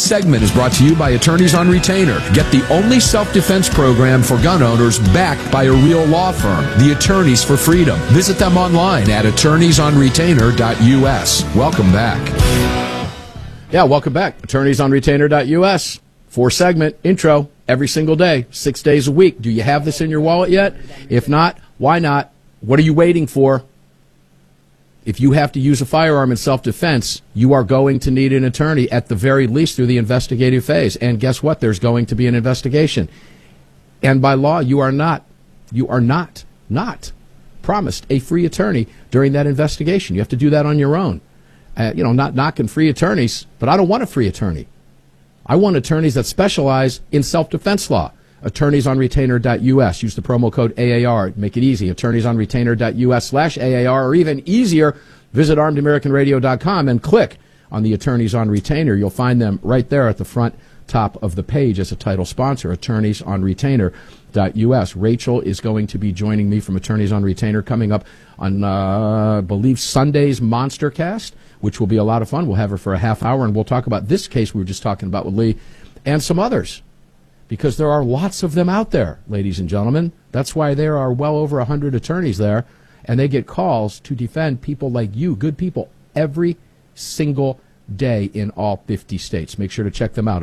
segment is brought to you by Attorneys on Retainer. Get the only self-defense program for gun owners backed by a real law firm, the Attorneys for Freedom. Visit them online at attorneysonretainer.us. Welcome back. Yeah, welcome back. Attorneysonretainer.us. 4-segment intro every single day, 6 days a week. Do you have this in your wallet yet? If not, why not? What are you waiting for? If you have to use a firearm in self-defense, you are going to need an attorney at the very least through the investigative phase. And guess what? There's going to be an investigation. And by law, you are not promised a free attorney during that investigation. You have to do that on your own. Not knocking free attorneys, but I don't want a free attorney. I want attorneys that specialize in self-defense law. Attorneysonretainer.us. Use the promo code AAR. Make it easy. Attorneysonretainer.us/AAR. Or even easier, visit armedamericanradio.com and click on the Attorneys on Retainer. You'll find them right there at the front top of the page as a title sponsor, attorneysonretainer.us. Rachel is going to be joining me from Attorneys on Retainer coming up on, I believe, Sunday's Monstercast, which will be a lot of fun. We'll have her for a half hour, and we'll talk about this case we were just talking about with Lee and some others. Because there are lots of them out there, ladies and gentlemen. That's why there are well over 100 attorneys there, and they get calls to defend people like you, good people, every single day in all 50 states. Make sure to check them out,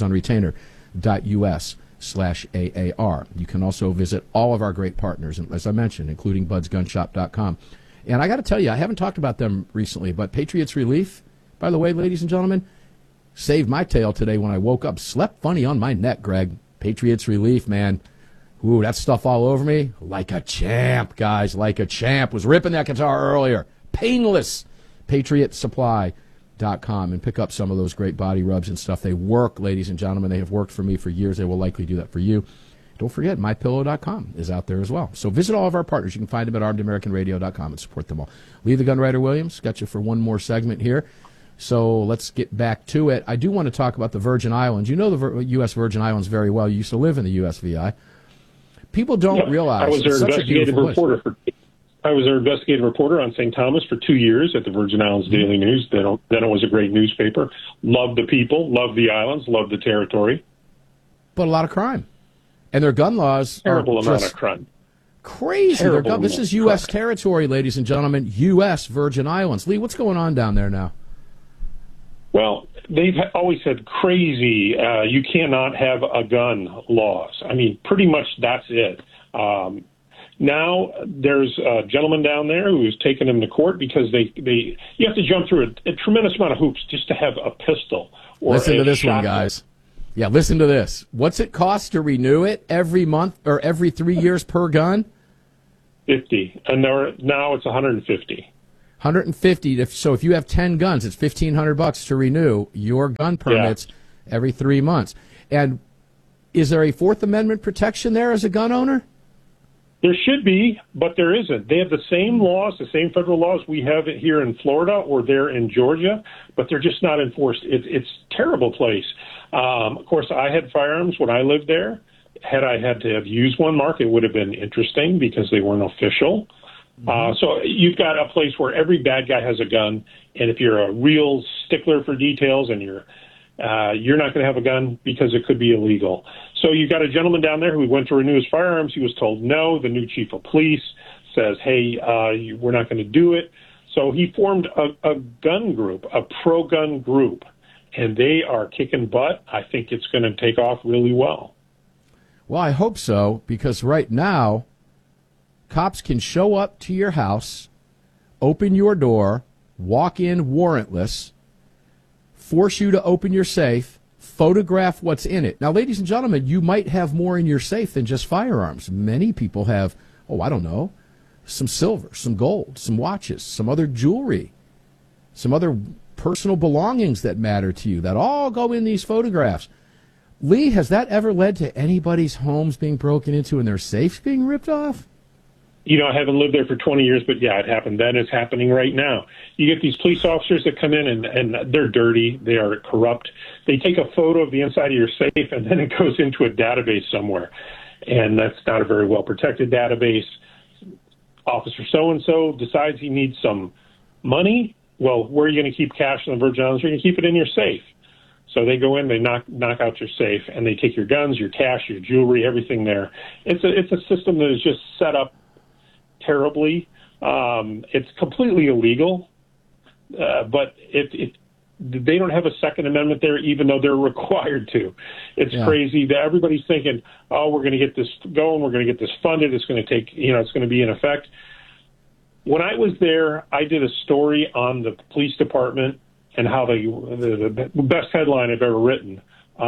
attorneysonretainer.us/AAR. You can also visit all of our great partners, as I mentioned, including budsgunshop.com. And I got to tell you, I haven't talked about them recently, but Patriots Relief, by the way, ladies and gentlemen, saved my tail today when I woke up. Slept funny on my neck, Greg. Patriots Relief, man. Ooh, that stuff all over me. Like a champ, guys. Like a champ. Was ripping that guitar earlier. Painless. PatriotSupply.com and pick up some of those great body rubs and stuff. They work, ladies and gentlemen. They have worked for me for years. They will likely do that for you. Don't forget, MyPillow.com is out there as well. So visit all of our partners. You can find them at ArmedAmericanRadio.com and support them all. Lee the Gunwriter Williams, got you for one more segment here. So let's get back to it. I do want to talk about the Virgin Islands. You know the U.S. Virgin Islands very well. You used to live in the USVI. People don't realize I was their investigative reporter. I was their investigative reporter on St. Thomas for 2 years at the Virgin Islands Daily News. Then it was a great newspaper. Loved the people, loved the islands, loved the territory. But a lot of crime. And their gun laws terrible are amount just of crime. Crazy. This is U.S. territory, ladies and gentlemen. U.S. Virgin Islands. Lee, what's going on down there now? Well, they've always said crazy, you cannot have a gun laws. I mean, pretty much that's it. Now there's a gentleman down there who's taken him to court because you have to jump through a tremendous amount of hoops just to have a pistol. Or listen to this one, guys. Yeah, listen to this. What's it cost to renew it every month or every 3 years per gun? 50, and now it's 150. 150. So if you have 10 guns, it's $1,500 to renew your gun permits every 3 months. And is there a Fourth Amendment protection there as a gun owner? There should be, but there isn't. They have the same laws, the same federal laws we have here in Florida or there in Georgia, but they're just not enforced. It's a terrible place. Of course, I had firearms when I lived there. Had I had to have used one, Mark, it would have been interesting because they weren't official. So you've got a place where every bad guy has a gun, and if you're a real stickler for details and you're not going to have a gun because it could be illegal. So you've got a gentleman down there who went to renew his firearms. He was told no. The new chief of police says, hey, we're not going to do it. So he formed a gun group, a pro-gun group, and they are kicking butt. I think it's going to take off really well. Well, I hope so, because right now, cops can show up to your house, open your door, walk in warrantless, force you to open your safe, photograph what's in it. Now, ladies and gentlemen, you might have more in your safe than just firearms. Many people have, some silver, some gold, some watches, some other jewelry, some other personal belongings that matter to you that all go in these photographs. Lee, has that ever led to anybody's homes being broken into and their safes being ripped off? You know, I haven't lived there for 20 years, but yeah, it happened then. It's happening right now. You get these police officers that come in and they're dirty. They are corrupt. They take a photo of the inside of your safe and then it goes into a database somewhere. And that's not a very well protected database. Officer so-and-so decides he needs some money. Well, where are you going to keep cash in the Virgin Islands? You're going to keep it in your safe. So they go in, they knock out your safe, and they take your guns, your cash, your jewelry, everything there. It's a system that is just set up terribly. It's completely illegal, but they don't have a Second Amendment there, even though they're required to. It's crazy that everybody's thinking, oh, we're going to get this going, we're going to get this funded, it's going to take, it's going to be in effect. When I was there, I did a story on the police department and how the best headline I've ever written,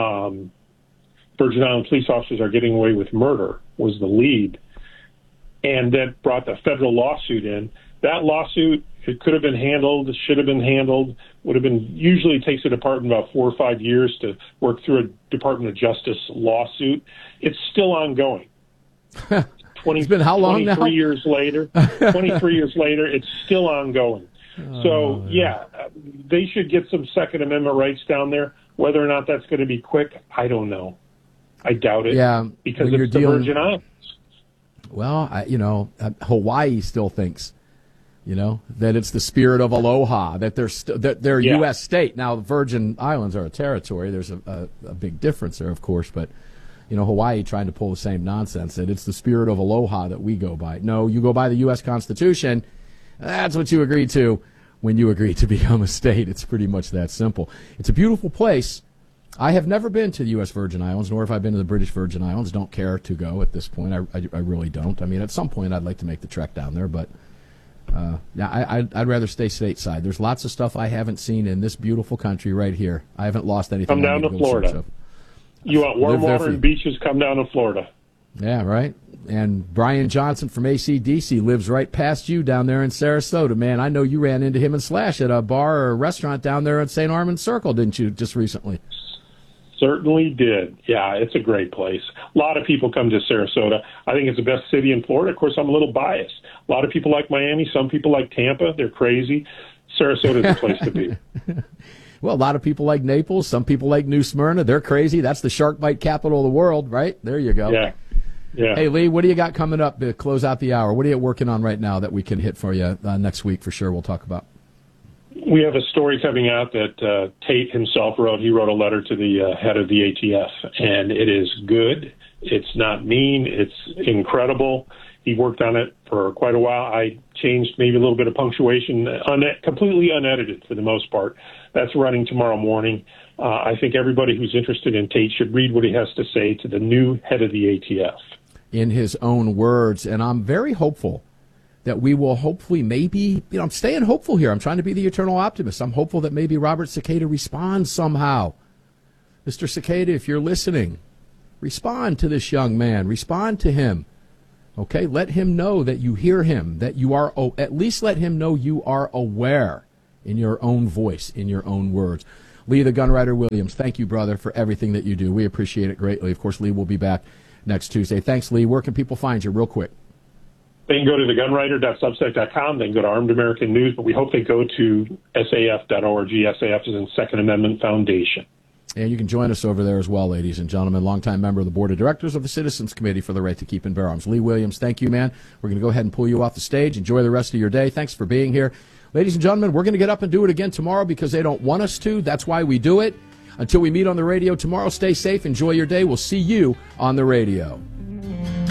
Virgin Island police officers are getting away with murder, was the lead. And that brought the federal lawsuit in. That lawsuit, it could have been handled, should have been handled, usually takes the department about 4 or 5 years to work through a Department of Justice lawsuit. It's still ongoing. It's been how long now? 23 years later, it's still ongoing. So, they should get some Second Amendment rights down there. Whether or not that's going to be quick, I don't know. I doubt it. Yeah, because it's the Virgin Islands. Well, Hawaii still thinks, that it's the spirit of aloha, that they're a U.S. state. Now, the Virgin Islands are a territory. There's a big difference there, of course, but Hawaii trying to pull the same nonsense, that it's the spirit of aloha that we go by. No, you go by the U.S. Constitution. That's what you agreed to when you agreed to become a state. It's pretty much that simple. It's a beautiful place. I have never been to the U.S. Virgin Islands, nor have I been to the British Virgin Islands. Don't care to go at this point. I really don't. I mean, at some point I'd like to make the trek down there, but I'd rather stay stateside. There's lots of stuff I haven't seen in this beautiful country right here. I haven't lost anything. Come down to Florida. You want warm water and beaches, come down to Florida. Yeah, right. And Brian Johnson from AC/DC lives right past you down there in Sarasota. Man, I know you ran into him and Slash at a bar or a restaurant down there at St. Armand Circle, didn't you, just recently? Certainly did. Yeah, it's a great place. A lot of people come to Sarasota. I think it's the best city in Florida. Of course, I'm a little biased. A lot of people like Miami. Some people like Tampa. They're crazy. Sarasota is the place to be. Well, a lot of people like Naples. Some people like New Smyrna. They're crazy. That's the shark bite capital of the world, right? There you go. Yeah. Hey, Lee, what do you got coming up to close out the hour? What are you working on right now that we can hit for you next week for sure? We'll talk about. We have a story coming out that Tate himself wrote. He wrote a letter to the head of the ATF, and it is good. It's not mean. It's incredible. He worked on it for quite a while. I changed maybe a little bit of punctuation, completely unedited for the most part. That's running tomorrow morning. I think everybody who's interested in Tate should read what he has to say to the new head of the ATF. In his own words, and I'm very hopeful that we will hopefully maybe, I'm staying hopeful here. I'm trying to be the eternal optimist. I'm hopeful that maybe Robert Cicada responds somehow. Mr. Cicada, if you're listening, respond to this young man. Respond to him. Okay? Let him know that you hear him, that you are, at least let him know you are aware in your own voice, in your own words. Lee the Gunwriter Williams, thank you, brother, for everything that you do. We appreciate it greatly. Of course, Lee will be back next Tuesday. Thanks, Lee. Where can people find you real quick? They can go to thegunwriter.substack.com. They can go to Armed American News, but we hope they go to SAF.org. SAF is in Second Amendment Foundation. And you can join us over there as well, ladies and gentlemen. Longtime member of the Board of Directors of the Citizens Committee for the Right to Keep and Bear Arms. Lee Williams, thank you, man. We're going to go ahead and pull you off the stage. Enjoy the rest of your day. Thanks for being here. Ladies and gentlemen, we're going to get up and do it again tomorrow because they don't want us to. That's why we do it. Until we meet on the radio tomorrow, stay safe. Enjoy your day. We'll see you on the radio.